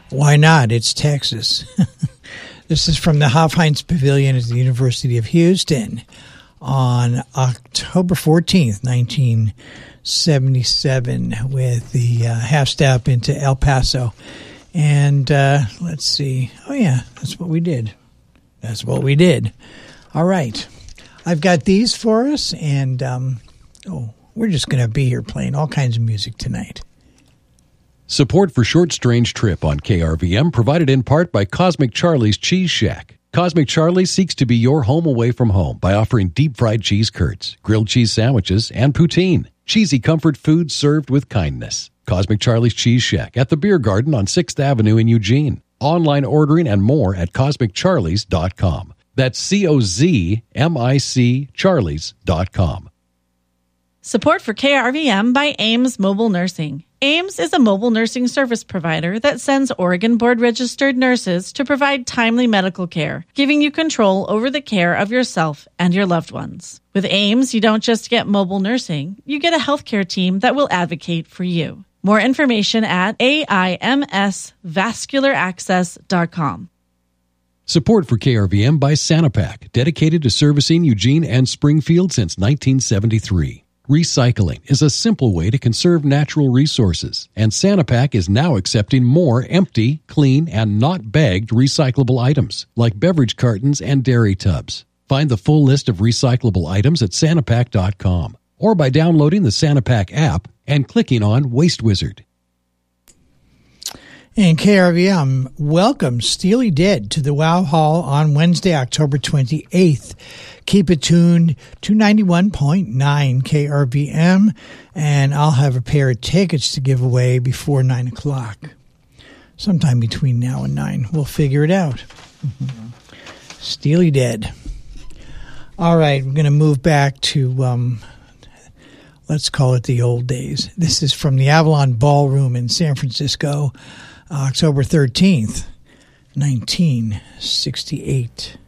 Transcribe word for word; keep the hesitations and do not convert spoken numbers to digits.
Why not? It's Texas. This is from the Hofheinz Pavilion at the University of Houston on October fourteenth, nineteen seventy-seven, with the uh, half step into El Paso. And uh, let's see. Oh, yeah, that's what we did. That's what we did. All right. I've got these for us, and um, oh, we're just going to be here playing all kinds of music tonight. Support for Short Strange Trip on K R V M provided in part by Cosmic Charlie's Cheese Shack. Cosmic Charlie seeks to be your home away from home by offering deep-fried cheese curds, grilled cheese sandwiches, and poutine. Cheesy comfort food served with kindness. Cosmic Charlie's Cheese Shack at the Beer Garden on sixth Avenue in Eugene. Online ordering and more at cosmic charlies dot com. That's C O Z M I C Charlies dot com. Support for K R V M by Ames Mobile Nursing. Ames is a mobile nursing service provider that sends Oregon Board-registered nurses to provide timely medical care, giving you control over the care of yourself and your loved ones. With Ames, you don't just get mobile nursing, you get a healthcare team that will advocate for you. More information at A I M S vascular access dot com. Support for K R V M by Sanapac, dedicated to servicing Eugene and Springfield since nineteen seventy-three. Recycling is a simple way to conserve natural resources, and Sanapac is now accepting more empty, clean, and not bagged recyclable items, like beverage cartons and dairy tubs. Find the full list of recyclable items at Sanapac dot com or by downloading the Sanapac app and clicking on Waste Wizard. And K R V M welcomes Steely Dead to the Wow Hall on Wednesday, October twenty-eighth. Keep it tuned to ninety-one point nine K R V M, and I'll have a pair of tickets to give away before nine o'clock. Sometime between now and nine. We'll figure it out. Mm-hmm. Steely Dead. All right, we're going to move back to, um, let's call it the old days. This is from the Avalon Ballroom in San Francisco, October thirteenth, nineteen sixty-eight.